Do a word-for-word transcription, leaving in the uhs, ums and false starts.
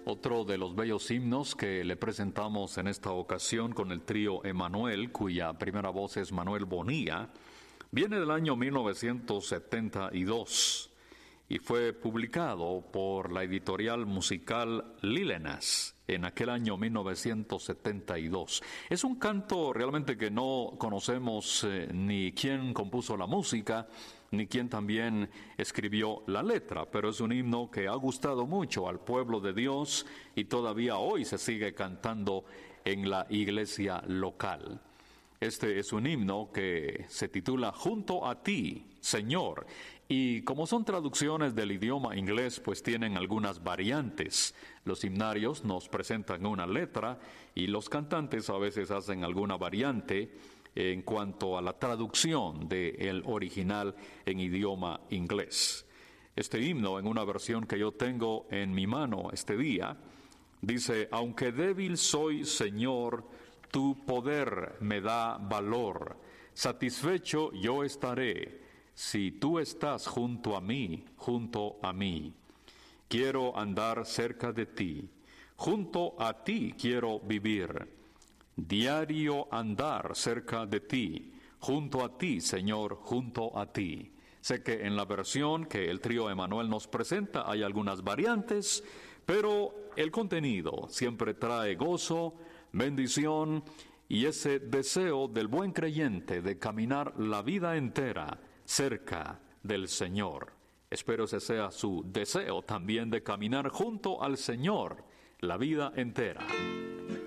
Otro de los bellos himnos que le presentamos en esta ocasión con el trío Emanuel, cuya primera voz es Manuel Bonilla, viene del año mil novecientos setenta y dos y fue publicado por la editorial musical Lilenas en aquel año mil novecientos setenta y dos. Es un canto realmente que no conocemos eh, ni quién compuso la música, ni quién también escribió la letra, pero es un himno que ha gustado mucho al pueblo de Dios y todavía hoy se sigue cantando en la iglesia local. Este es un himno que se titula Junto a ti, Señor, y como son traducciones del idioma inglés, pues tienen algunas variantes. Los himnarios nos presentan una letra y los cantantes a veces hacen alguna variante en cuanto a la traducción del original en idioma inglés. Este himno, en una versión que yo tengo en mi mano este día, dice: aunque débil soy, Señor, tu poder me da valor. Satisfecho yo estaré si tú estás junto a mí, junto a mí. Quiero andar cerca de ti, junto a ti quiero vivir. Diario andar cerca de ti, junto a ti, Señor, junto a ti. Sé que en la versión que el trío Emanuel nos presenta hay algunas variantes, pero el contenido siempre trae gozo, bendición y ese deseo del buen creyente de caminar la vida entera cerca del Señor. Espero ese sea su deseo también de caminar junto al Señor la vida entera.